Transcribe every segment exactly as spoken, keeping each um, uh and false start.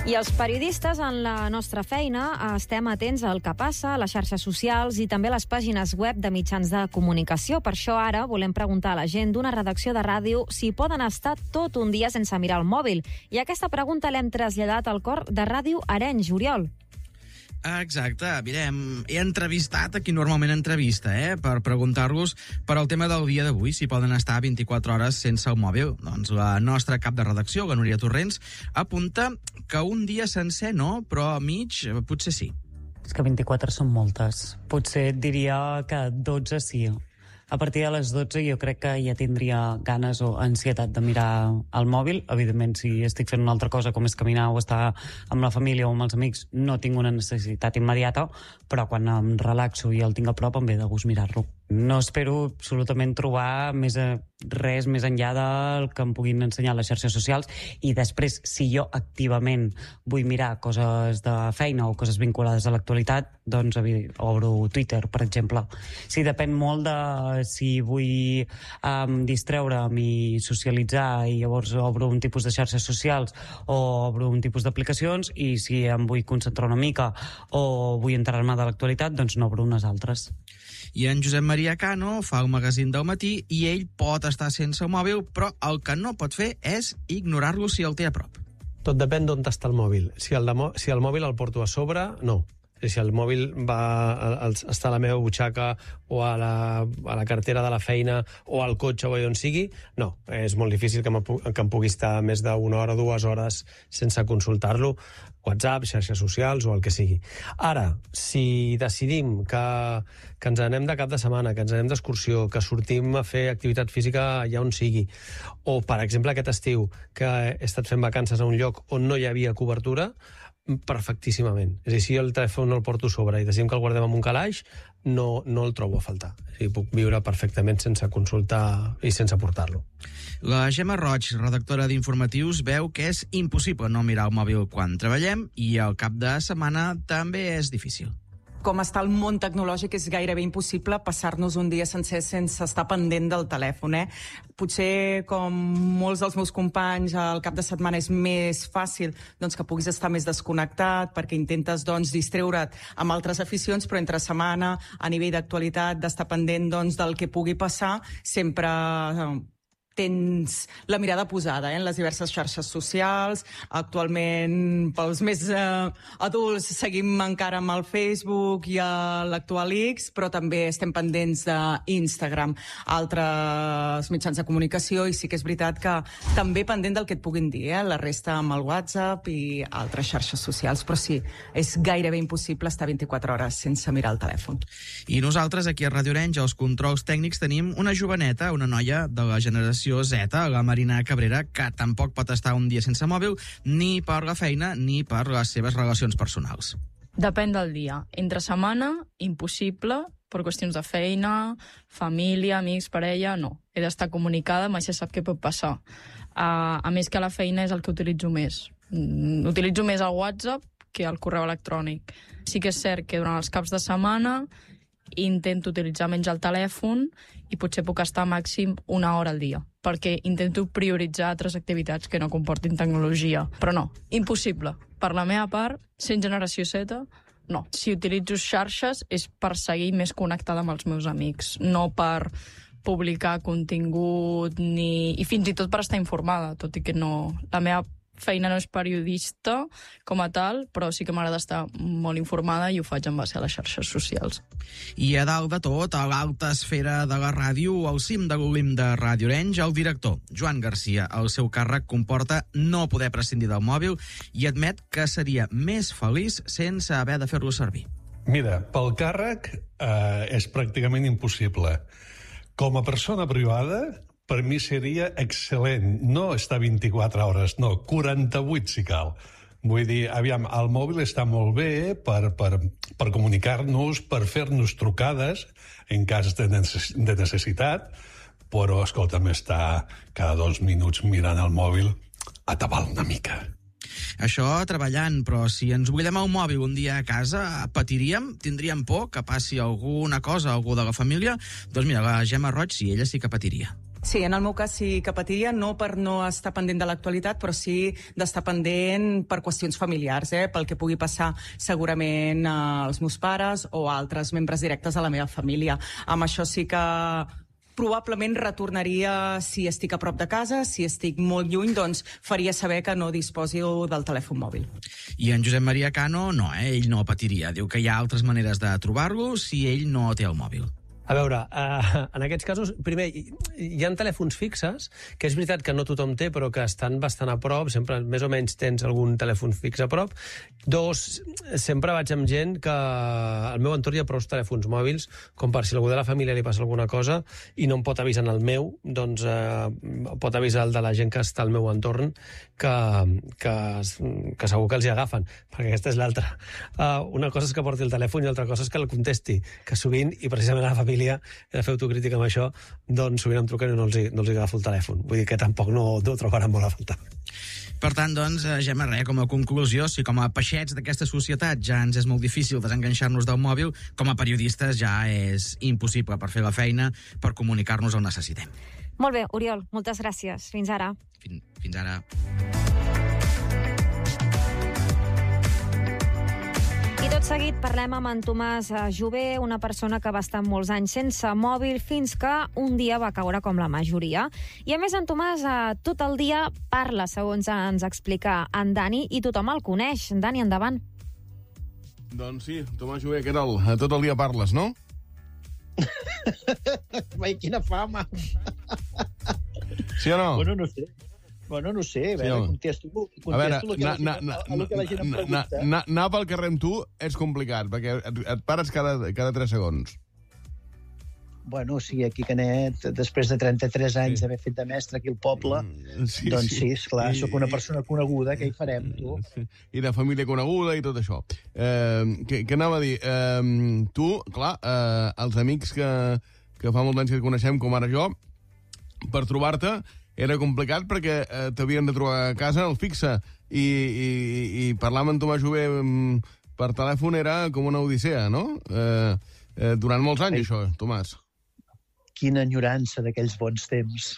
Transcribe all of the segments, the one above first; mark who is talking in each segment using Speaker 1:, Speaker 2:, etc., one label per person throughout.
Speaker 1: I els periodistes en la nostra feina estem atents al que passa a les xarxes socials i també a les pàgines web de mitjans de comunicació. Per això ara volem preguntar a la gent d'una redacció de ràdio si poden estar tot un dia sense mirar el mòbil. I aquesta pregunta l'hem traslladat al cor de Ràdio Arenys, Oriol.
Speaker 2: Exacte, mirem, he entrevistat a qui normalment entrevista, eh, per preguntar-los per al tema del dia d'avui, si poden estar vint-i-quatre hores sense el mòbil. Doncs la nostra cap de redacció, la Núria Torrents, apunta que un dia sencer no, però a mig potser sí.
Speaker 3: És que vint-i-quatre són moltes. Potser et diria que dotze sí. A partir de les dotze jo crec que ja tindria ganes o ansietat de mirar el mòbil. Evidentment, si estic fent una altra cosa com és caminar o estar amb la família o amb els amics, no tinc una necessitat immediata, però quan em relaxo i el tinc a prop em ve de gust mirar-lo. No espero absolutament trobar més a, res més enllà del que em puguin ensenyar les xarxes socials, i després, si jo activament vull mirar coses de feina o coses vinculades a l'actualitat, doncs obro Twitter, per exemple. Sí, depèn molt de si vull um, distreure'm i socialitzar, i llavors obro un tipus de xarxes socials o obro un tipus d'aplicacions, i si em vull concentrar una mica o vull entrar-me de l'actualitat, doncs n'obro unes altres.
Speaker 2: I en Josep Maria Cano fa el magazín del matí i ell pot estar sense el mòbil, però el que no pot fer és ignorar-lo si el té a prop.
Speaker 4: Tot depèn d'on està el mòbil. Si el, de, si el mòbil el porto a sobre, no. Si el mòbil va a, a, està a la meva butxaca o a la, a la cartera de la feina o al cotxe o on sigui, no. És molt difícil que, que em pugui estar més d'una hora, dues hores sense consultar-lo. WhatsApp, xarxes socials o el que sigui. Ara, si decidim que, que ens anem de cap de setmana, que ens anem d'excursió, que sortim a fer activitat física allà on sigui, o, per exemple, aquest estiu, que he estat fent vacances a un lloc on no hi havia cobertura, perfectíssimament. És a dir, si jo el telèfon no el porto sobre i decidim que el guardem en un calaix, no, no el trobo a faltar. És a dir, puc viure perfectament sense consultar i sense portar-lo.
Speaker 2: La Gemma Roig, redactora d'informatius, veu que és impossible no mirar el mòbil quan treballem i al cap de setmana també és difícil.
Speaker 5: Com està el món tecnològic, és gairebé impossible passar-nos un dia sencer sense estar pendent del telèfon, eh? Potser, com molts dels meus companys, al cap de setmana és més fàcil doncs, que puguis estar més desconnectat, perquè intentes doncs, distreure't amb altres aficions, però entre setmana, a nivell d'actualitat, d'estar pendent doncs, del que pugui passar, sempre tens la mirada posada eh, en les diverses xarxes socials. Actualment, pels més eh, adults, seguim encara amb el Facebook i l'actual X, però també estem pendents d'Instagram, altres mitjans de comunicació, i sí que és veritat que també pendent del que et puguin dir, eh, la resta amb el WhatsApp i altres xarxes socials, però sí, és gairebé impossible estar vint-i-quatre hores sense mirar el telèfon.
Speaker 2: I nosaltres, aquí a Ràdio Arenys, als controls tècnics, tenim una joveneta, una noia de la generació Z, la Marina Cabrera, que tampoc pot estar un dia sense mòbil, ni per la feina ni per les seves relacions personals.
Speaker 6: Depèn del dia. Entre setmana, impossible, per qüestions de feina, família, amics, parella, no. He d'estar comunicada, mai se sap què pot passar. A, a més que la feina és el que utilitzo més. Utilitzo més el WhatsApp que el correu electrònic. Sí que és cert que durant els caps de setmana intento utilitzar menys el telèfon i potser puc estar màxim una hora al dia, perquè intento prioritzar altres activitats que no comportin tecnologia. Però no, impossible. Per la meva part, sent generació Z, no. Si utilitzo xarxes és per seguir més connectada amb els meus amics, no per publicar contingut ni... i fins i tot per estar informada, tot i que no... La meva feina no és periodista com a tal, però sí que m'agrada estar molt informada i ho faig en base a les xarxes socials.
Speaker 2: I a dalt de tot, a l'alta esfera de la ràdio, al cim de l'Olimp de Ràdio Arenys, el director, Joan Garcia. El seu càrrec comporta no poder prescindir del mòbil i admet que seria més feliç sense haver de fer-lo servir.
Speaker 7: Mira, pel càrrec eh, és pràcticament impossible. Com a persona privada, per mi seria excel·lent. No estar vint-i-quatre hores, no, quaranta-vuit si cal. Vull dir, aviam, el mòbil està molt bé per, per, per comunicar-nos, per fer-nos trucades en cas de, necess de necessitat, però, escolta'm, estar cada dos minuts mirant el mòbil atabal una mica.
Speaker 2: Això treballant, però si ens buidem el mòbil un dia a casa, patiríem? Tindríem por que passi alguna cosa a algú de la família? Doncs mira, la Gemma Roig, sí, ella sí que patiria.
Speaker 5: Sí, en el meu cas sí que patiria, no per no estar pendent de l'actualitat, però sí d'estar pendent per qüestions familiars, eh? Pel que pugui passar segurament als meus pares o a altres membres directes de la meva família. Amb això sí que probablement retornaria si estic a prop de casa, si estic molt lluny, doncs faria saber que no disposo del telèfon mòbil.
Speaker 2: I en Josep Maria Cano, no, eh? Ell no patiria. Diu que hi ha altres maneres de trobar-lo si ell no té el mòbil.
Speaker 4: A veure, uh, en aquests casos, primer, hi, hi ha telèfons fixes, que és veritat que no tothom té, però que estan bastant a prop, sempre més o menys tens algun telèfon fix a prop. Dos, sempre vaig amb gent que al meu entorn hi ha prou telèfons mòbils, com per si algú de la família li passa alguna cosa i no em pot avisar en el meu, doncs uh, pot avisar el de la gent que està al meu entorn, que, que, que segur que els hi agafen, perquè aquesta és l'altra. Uh, una cosa és que porti el telèfon i l'altra cosa és que el contesti, que sovint, i precisament a la família, he de fer autocrítica amb això, doncs sovint em truquen i no els, hi, no els hi agafo el telèfon. Vull dir que tampoc no, no ho trobaran molt a faltar.
Speaker 2: Per tant, doncs, Gemma, res, com a conclusió, si com a peixets d'aquesta societat ja ens és molt difícil desenganxar-nos del mòbil, com a periodistes ja és impossible per fer la feina, per comunicar-nos on necessitem.
Speaker 1: Molt bé, Oriol, moltes gràcies. Fins ara.
Speaker 2: Fins, fins ara.
Speaker 1: I tot seguit parlem amb en Tomàs Jové, una persona que va estar molts anys sense mòbil fins que un dia va caure com la majoria. I a més en Tomàs tot el dia parla, segons ens explica en Dani, i tothom el coneix. Dani, endavant.
Speaker 8: Doncs sí, Tomàs Jové, què tal? Tot el dia parles, no?
Speaker 9: Vai, quina fama!
Speaker 8: Sí o no?
Speaker 9: Bueno, no sé. Bueno, no sé, a veure, sí, contesto, contesto
Speaker 8: a veure,
Speaker 9: el que, na, la, gent, na, el que la gent em pregunta.
Speaker 8: Na, anar pel carrer amb tu és complicat, perquè et, et pares cada, cada tres segons.
Speaker 9: Bueno, sí, aquí Canet, després de trenta-tres anys sí. d'haver fet de mestre aquí al poble, sí, doncs sí, esclar, sí. Sóc una persona coneguda, què hi farem, tu?
Speaker 8: Sí. I de família coneguda i tot això. Eh, què, què anava a dir? Eh, tu, clar, eh, els amics que, que fa molt anys que et coneixem, com ara jo, per trobar-te, era complicat perquè eh, t'havien de trobar a casa el fixe i, i, i parlar amb en Tomàs Jové per telèfon era com una odissea, no? Eh, eh, durant molts anys, Ei. això, Tomàs.
Speaker 9: Quina enyorança d'aquells bons temps.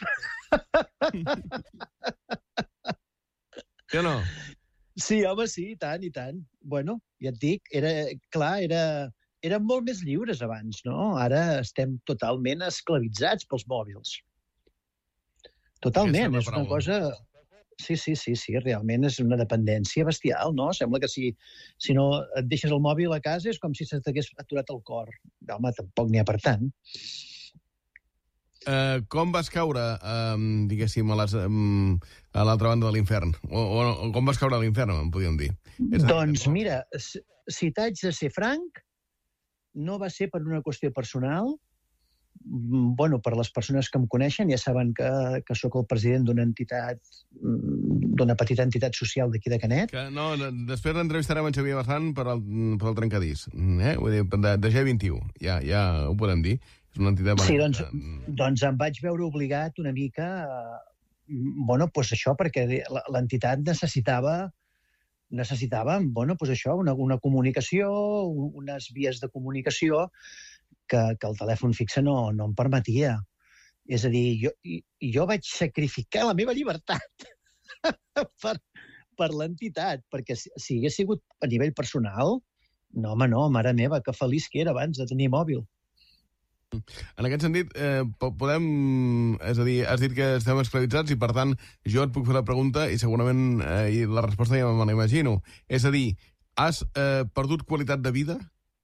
Speaker 8: Sí o no?
Speaker 9: Sí, home, sí, i tant, i tant. Bueno, ja et dic, era, clar, era, érem molt més lliures abans, no? Ara estem totalment esclavitzats pels mòbils. Totalment, és una cosa... Sí, sí, sí, sí, realment és una dependència bestial, no? Sembla que si, si no et deixes el mòbil a casa és com si se t'hagués aturat el cor. Home, tampoc n'hi ha per tant.
Speaker 8: Uh, com vas caure, um, diguéssim, a les, um, a l'altra banda de l'infern? O, o, o com vas caure a l'infern, en podríem dir? És
Speaker 9: doncs dir, mira, si t'haig de ser franc, no va ser per una qüestió personal. Bueno, per les persones que em coneixen ja saben que, que sóc el president d'una entitat, d'una petita entitat social d'aquí de Canet.
Speaker 8: Que no, després l'entrevistarem en Xavier Bazán per al, per al trencadís, eh? Vull dir, de, de G vint u, ja, ja ho podem dir. És una entitat...
Speaker 9: Sí, doncs, doncs em vaig veure obligat una mica, bueno, pues això, perquè l'entitat necessitava necessitava, bueno, pues això, una, una comunicació, unes vies de comunicació que, que el telèfon fixe no, no em permetia. És a dir, jo, jo vaig sacrificar la meva llibertat per, per l'entitat, perquè si, si hagués sigut a nivell personal, no, home, no, mare meva, que feliç que era abans de tenir mòbil.
Speaker 8: En aquest sentit, eh, podem... És a dir, has dit que estem esclavitzats i, per tant, jo et puc fer la pregunta i segurament eh, i la resposta ja me l'imagino. És a dir, has eh, perdut qualitat de vida?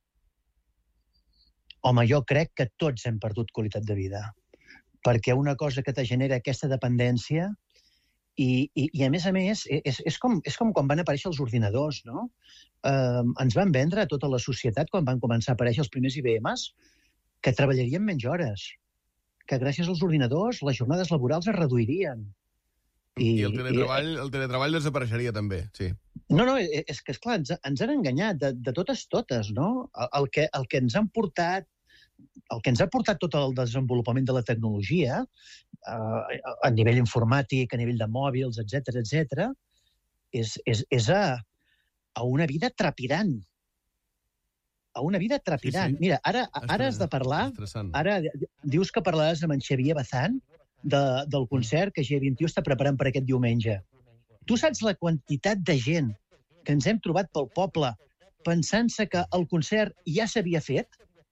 Speaker 9: Home, jo crec que tots hem perdut qualitat de vida. Perquè una cosa que te genera aquesta dependència i, i, i a més a més, és, és, com, és com quan van aparèixer els ordinadors, no? Eh, ens van vendre a tota la societat, quan van començar a aparèixer els primers I B Ms, que treballaríem menys hores, que gràcies als ordinadors les jornades laborals es reduirien.
Speaker 8: I, I el, teletreball, i, el teletreball desapareixeria també, sí.
Speaker 9: No, no, és que, esclar, ens, ens han enganyat de, de totes totes, no? El, el, que, el que ens han portat, el que ens ha portat tot el desenvolupament de la tecnologia, eh, a nivell informàtic, a nivell de mòbils, etcètera, etcètera, és, és, és a, a una vida trepidant. A una vida trepidant. Sí, sí. Mira, ara, ara has de parlar... Ara dius que parlaràs amb en Xavier Bazán. de, del concert que G vint i u està preparant per aquest diumenge. Tu saps la quantitat de gent que ens hem trobat pel poble pensant-se que el concert ja s'havia fet?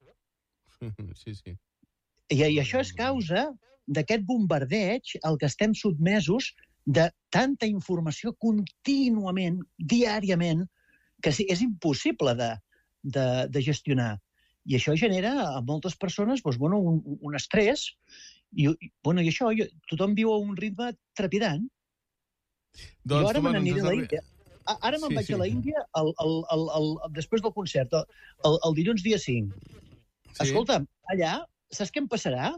Speaker 8: Sí, sí.
Speaker 9: I, I això és causa d'aquest bombardeig al que estem sotmesos de tanta informació contínuament, diàriament, que és impossible de, de, de gestionar. I això genera a moltes persones doncs, bueno, un, un estrès i, i, bueno, i això, jo, tothom viu a un ritme trepidant.
Speaker 8: Doncs,
Speaker 9: jo ara me n'aniré a la
Speaker 8: arriba...
Speaker 9: Índia. Ara me'n
Speaker 8: sí,
Speaker 9: vaig
Speaker 8: sí.
Speaker 9: a la Índia el, el, el, el, el, després del concert, el, el dilluns dia cinc. Sí. Escolta'm, allà, saps què em passarà?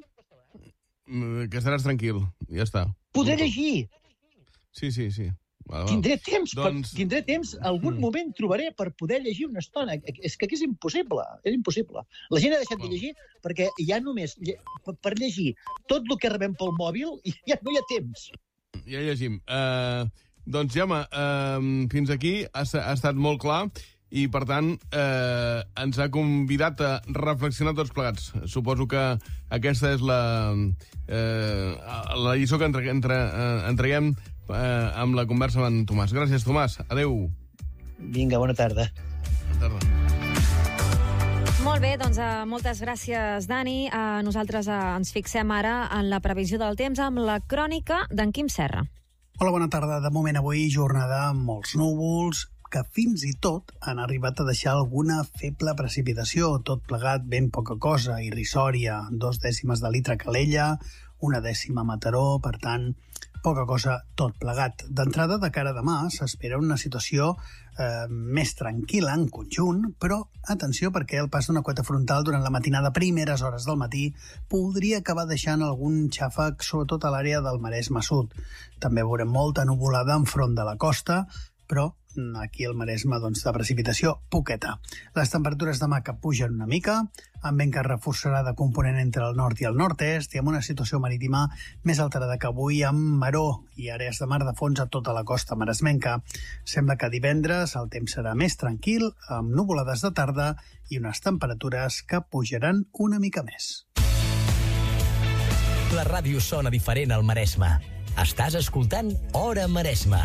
Speaker 8: Que estaràs tranquil, ja està.
Speaker 9: Poder llegir.
Speaker 8: Sí, sí, sí. Val, val.
Speaker 9: Tindré temps,
Speaker 8: doncs...
Speaker 9: per, tindré temps, algun mm. moment trobaré per poder llegir una estona. És que aquí és impossible, és impossible. La gent ha deixat de llegir perquè ja només, per llegir tot el que rebem pel mòbil, ja no hi ha temps.
Speaker 8: Ja llegim. Uh, doncs, Gemma, uh, fins aquí ha, ha estat molt clar i, per tant, eh, ens ha convidat a reflexionar tots plegats. Suposo que aquesta és la, eh, la lliçó que entre, entre, eh, entreguem eh, amb la conversa amb en Tomàs. Gràcies, Tomàs. Adéu.
Speaker 9: Vinga, bona tarda.
Speaker 8: Bona tarda.
Speaker 1: Molt bé, doncs uh, moltes gràcies, Dani. Uh, nosaltres uh, ens fixem ara en la previsió del temps amb la crònica d'en Quim Serra.
Speaker 10: Hola, bona tarda. De moment avui jornada amb molts núvols, que fins i tot han arribat a deixar alguna feble precipitació, tot plegat ben poca cosa, irrisòria, dos dècimes de litre a Calella, una dècima a Mataró, per tant, poca cosa tot plegat. D'entrada, de cara a demà, s'espera una situació eh, més tranquil·la en conjunt, però atenció perquè el pas d'una quota frontal durant la matinada, primeres hores del matí, podria acabar deixant algun xàfec, sobretot a l'àrea del Maresme Sud. També veurem molta nuvolada enfront de la costa, però aquí al Maresme, doncs, de precipitació poqueta. Les temperatures demà que pugen una mica, amb vent que reforçarà de component entre el nord i el nord-est, i amb una situació marítima més alterada que avui, amb maró i àrees de mar de fons a tota la costa maresmenca. Sembla que divendres el temps serà més tranquil, amb nuvolades de tarda i unes temperatures que pujaran una mica més.
Speaker 11: La ràdio sona diferent al Maresme. Estàs escoltant Hora Maresme.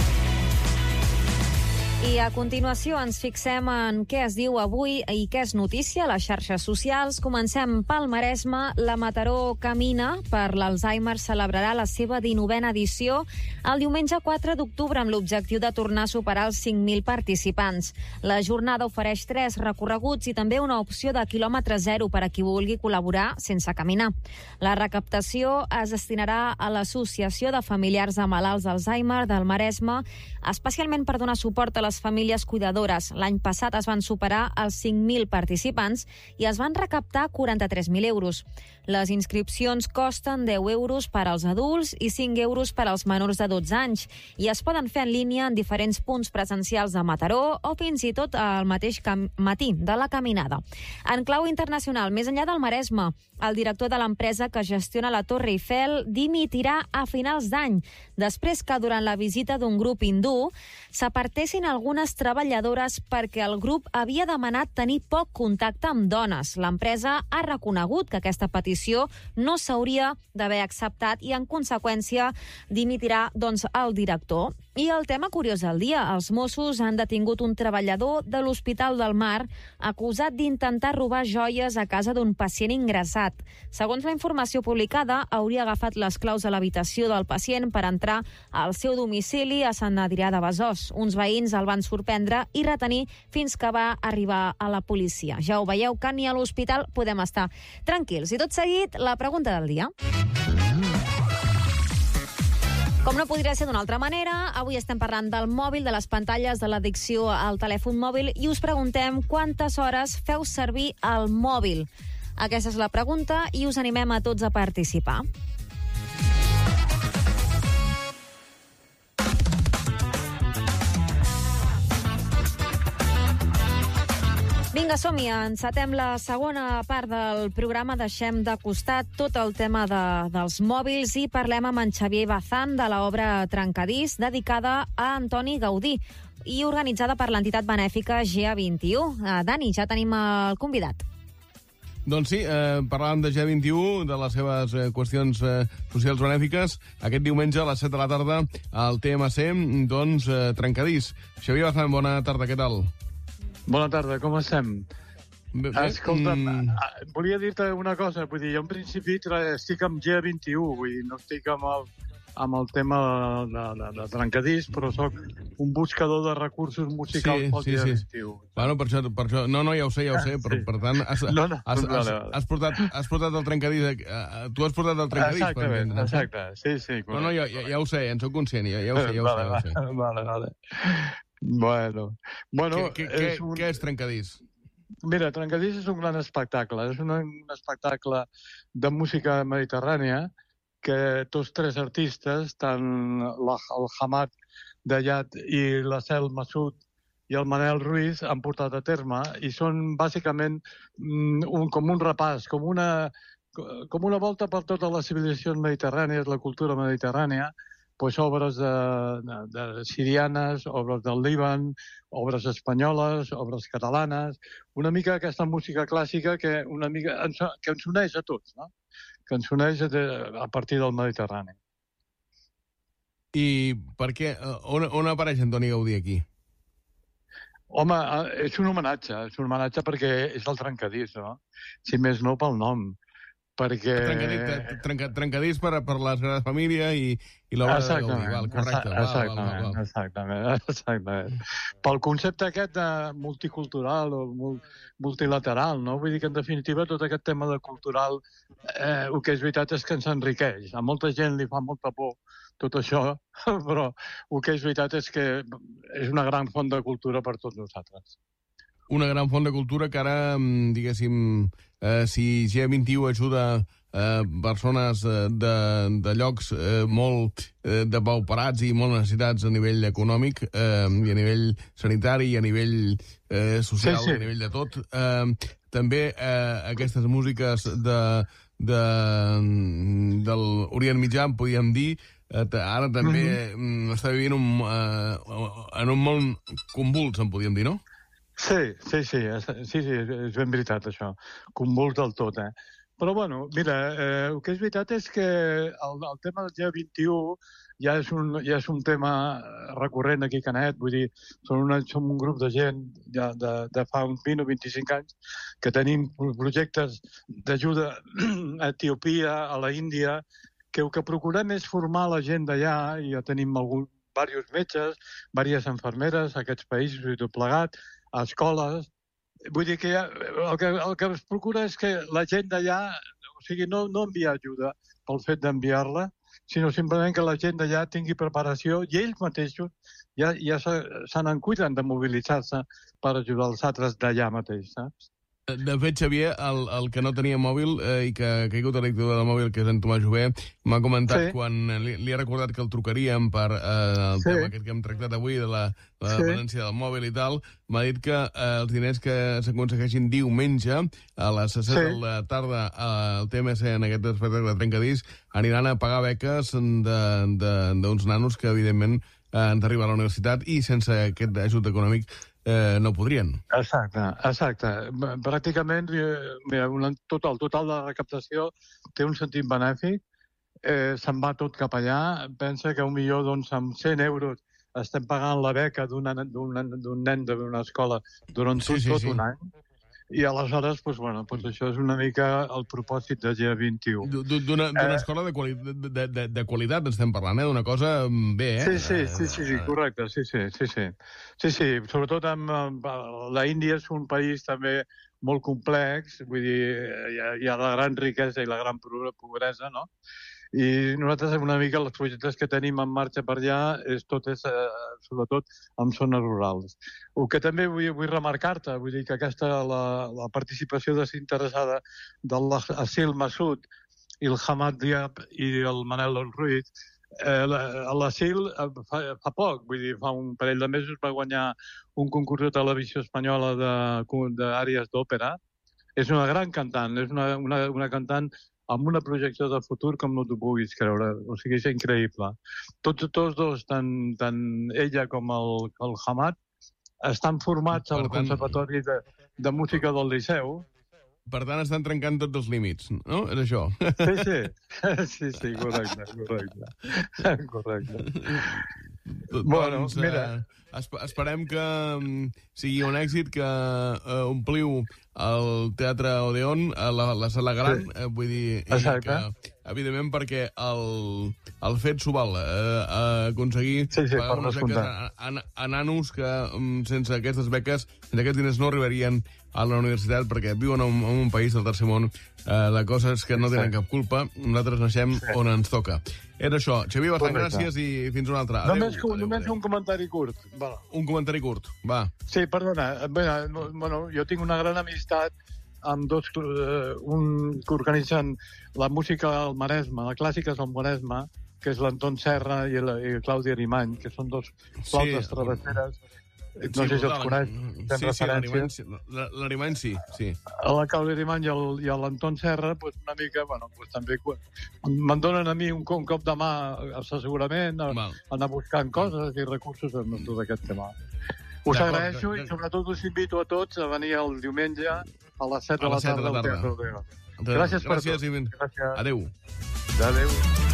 Speaker 1: I a continuació ens fixem en què es diu avui i què és notícia a les xarxes socials. Comencem pel Maresme. La Mataró Camina per l'Alzheimer celebrarà la seva dinovena edició el diumenge quatre d'octubre amb l'objectiu de tornar a superar els cinc mil participants. La jornada ofereix tres recorreguts i també una opció de quilòmetre zero per a qui vulgui col·laborar sense caminar. La recaptació es destinarà a l'Associació de Familiars de Malalts d'Alzheimer del Maresme, especialment per donar suport a les famílies cuidadores. L'any passat es van superar els cinc mil participants i es van recaptar quaranta-tres mil euros. Les inscripcions costen deu euros per als adults i cinc euros per als menors de dotze anys i es poden fer en línia en diferents punts presencials de Mataró o fins i tot al mateix matí de la caminada. En clau internacional, més enllà del Maresme, el director de l'empresa que gestiona la Torre Eiffel dimitirà a finals d'any, després que durant la visita d'un grup hindú s'apartessin algunes treballadores perquè el grup havia demanat tenir poc contacte amb dones. L'empresa ha reconegut que aquesta petició no s'hauria d'haver acceptat i, en conseqüència, dimitirà doncs, el director. I el tema curiós del dia. Els Mossos han detingut un treballador de l'Hospital del Mar acusat d'intentar robar joies a casa d'un pacient ingressat. Segons la informació publicada, hauria agafat les claus de l'habitació del pacient per entrar al seu domicili a Sant Adrià de Besòs. Uns veïns el van sorprendre i retenir fins que va arribar a la policia. Ja ho veieu que ni a l'hospital podem estar tranquils. I tot seguit, la pregunta del dia. Com no podria ser d'una altra manera, avui estem parlant del mòbil, de les pantalles, de l'addicció al telèfon mòbil i us preguntem quantes hores feu servir el mòbil. Aquesta és la pregunta i us animem a tots a participar. Vinga, som-hi, encetem la segona part del programa. Deixem de costat tot el tema de, dels mòbils i parlem amb en Xavier Bazán de l'obra Trencadís, dedicada a Antoni Gaudí i organitzada per l'entitat benèfica G A vint i u. Uh, Dani, ja tenim el convidat.
Speaker 8: Doncs sí, eh, parlàvem de G vint i u, de les seves eh, qüestions eh, socials benèfiques. Aquest diumenge a les set de la tarda al T M C, doncs, eh, trencadís. Xavier Bazán, bona tarda, què tal?
Speaker 12: Bona tarda, com estem?
Speaker 8: Bé, bé,
Speaker 12: Escolta,
Speaker 8: mm...
Speaker 12: volia dir-te una cosa, vull dir, jo en principi estic amb G vint i u, vull dir, no estic amb el, amb el tema de, de, de trencadís, però sóc un buscador de recursos musicals
Speaker 8: sí,
Speaker 12: pel
Speaker 8: sí,
Speaker 12: G vint i u.
Speaker 8: Sí. Bueno, per això, per això... No, no, ja ho sé, ja ho sé, per, sí. per tant, has, no, no, has, has, has, portat, has portat el trencadís... Uh, tu has portat el trencadís.
Speaker 12: Exactament, per exacte, sí, sí.
Speaker 8: Correcte. No, no, ja, ja, ja ho sé, en soc conscient, ja, ja ho sé, ja ho
Speaker 12: vale,
Speaker 8: sé. Ja ho sé.
Speaker 12: Vale, vale. Bueno, bueno
Speaker 8: què, què,
Speaker 12: és un...
Speaker 8: què és trencadís?
Speaker 12: Mira, Trencadís és un gran espectacle. És un, un espectacle de música mediterrània que tots tres artistes, tant la, el Hamad Dayat i la Cel Masud i el Manel Ruiz, han portat a terme i són bàsicament un, com un repàs, com una, com una volta per totes les civilizacions mediterrànies, la cultura mediterrània, pues obres de, de, de sirianes, obres del Líban, obres espanyoles, obres catalanes, una mica aquesta música clàssica que una mica ens, que ens uneix a tots, no? Que ens uneix a, a partir del Mediterrani.
Speaker 8: I per què? On, on apareix Antoni Gaudí aquí?
Speaker 12: Home, és un homenatge, és un homenatge perquè és el trencadís, no? Si més no pel nom. Perquè...
Speaker 8: Trencadís, trenca, trencadís per, per la Sagrada Família i, i l'obra de Gaudí. Val, correcte.
Speaker 12: Exactament,
Speaker 8: val, val, val.
Speaker 12: exactament, exactament. Pel concepte aquest de multicultural o multilateral, no? Vull dir que, en definitiva, tot aquest tema de cultural, eh, el que és veritat és que ens enriqueix. A molta gent li fa molta por tot això, però el que és veritat és que és una gran font de cultura per tots nosaltres.
Speaker 8: Una gran font de cultura que ara, diguéssim, eh, si G vint i u ajuda eh, persones de, de llocs eh, molt eh, depauperats i molt necessitats a nivell econòmic, eh, i a nivell sanitari i a nivell eh, social, sí, sí. A nivell de tot, eh, també eh, aquestes músiques de, de, de l'Orient Mitjà, podríem dir, eh, ara també mm-hmm. està vivint un, eh, en un món convuls, en podríem dir, no?
Speaker 12: Sí, sí, sí, sí, sí, és ben veritat, això. Convuls del tot, eh? Però, bueno, mira, eh, el que és veritat és que el, el tema del G vint i u ja és, un, ja és un tema recurrent aquí a Canet, vull dir, som, una, som un grup de gent ja de, de fa uns vint o vint-i-cinc anys que tenim projectes d'ajuda a Etiòpia, a la Índia, que el que procurem és formar la gent d'allà, i ja tenim algun, diversos metges, diverses infermeres a aquests països i tot plegat, a escoles. Vull dir que ja, el, que, el que es procura és que la gent d'allà, o sigui, no, no enviar ajuda pel fet d'enviar-la, sinó simplement que la gent d'allà tingui preparació i ells mateixos ja, ja se, se n'encuiden de mobilitzar-se per ajudar els altres d'allà mateix, saps?
Speaker 8: De fet, Xavier, el, el que no tenia mòbil eh, i que ha caigut a la dictadura del mòbil, que és en Tomàs Jové, m'ha comentat sí. quan li, li ha recordat que el trucaríem per eh, el sí. tema aquest que hem tractat avui, de la, la sí. dependència del mòbil i tal, m'ha dit que eh, els diners que s'aconsegueixin diumenge a les set sí. de la tarda al T M C en aquest espectacle de trencadís aniran a pagar beques d'uns nanos que, evidentment, eh, han d'arribar a la universitat i sense aquest ajut econòmic Eh, no podrien.
Speaker 12: Exacte, exacte. Pràcticament, mira, un, tot, el total de la recaptació té un sentit benèfic, eh, se'n va tot cap allà. Pensa que un milió, doncs, amb cent euros estem pagant la beca d'un nen d'una escola durant sí, tot, sí, tot sí. un any. I aleshores, doncs, bueno, doncs això és una mica el propòsit de G vint i u.
Speaker 8: D'una eh, escola de, quali de, de, de qualitat estem parlant, eh? D'una cosa bé, eh?
Speaker 12: Sí, sí, sí, sí, sí, correcte, sí, sí, sí, sí. Sí, sí, sobretot amb, amb la Índia és un país també molt complex, vull dir, hi ha, hi ha la gran riquesa i la gran pobresa, no? I nosaltres una mica els projectes que tenim en marxa per allà és tot és, eh, sobretot en zones rurals. El que també vull, vull remarcar-te, vull dir que aquesta, la, la participació desinteressada de l'Asil Masud i el Hamad Diab i el Manel Ruiz, eh, l'Asil fa, fa poc, vull dir, fa un parell de mesos va guanyar un concurs de televisió espanyola d'àrees d'òpera. És una gran cantant, és una, una, una cantant amb una projecció de futur com no t'ho puguis creure. O sigui, és increïble. Tots, tots dos, tant, tant ella com el, el Hamad, estan formats al Conservatori de, de Música del Liceu
Speaker 8: Per tant, estan trencant tots els límits, no? És això.
Speaker 12: Sí, sí. Sí, sí, correcte, correcte. Correcte.
Speaker 8: Bueno, doncs, mira... Eh, esperem que um, sigui un èxit, que uh, ompliu el Teatre Odeon, la, la sala gran, sí. eh, vull dir, que, evidentment, perquè el, el fet s'ho val, eh, aconseguir
Speaker 12: sí, sí,
Speaker 8: pagar unes beques a, a, a nanos que um, sense aquestes beques, sense aquests diners no arribarien a la universitat, perquè viuen en un, en un país del tercer món. Eh, la cosa és que no tenen cap culpa, nosaltres naixem sí. on ens toca. Era això. Xavier Bazán, gràcies i fins una altra. Adéu.
Speaker 12: Només, adéu, només adéu. un comentari curt. Va.
Speaker 8: Un comentari curt, va.
Speaker 12: Sí, perdona. Bueno, bueno, jo tinc una gran amistat amb dos, uh, un que organitzen la música al Maresme, la clàssica és al Maresme, que és l'Anton Serra i el, i el Claudi Arimany, que són dos flautes sí, travesseres. No sí, sé si els coneix, tens sí, referències.
Speaker 8: Sí, l'Arimany sí, sí.
Speaker 12: La Claudi Arimany i l'Anton Serra, pues, una mica, bueno, pues, també me'n donen a mi un, un cop de mà assegurament, a, a anar buscant coses i recursos en tot aquest tema. Us agraeixo i sobretot us invito a tots a venir el diumenge a les set de la tarda al Teatre Odeon. Gràcies per tot.
Speaker 8: Gràcies. Adéu.
Speaker 12: Adéu.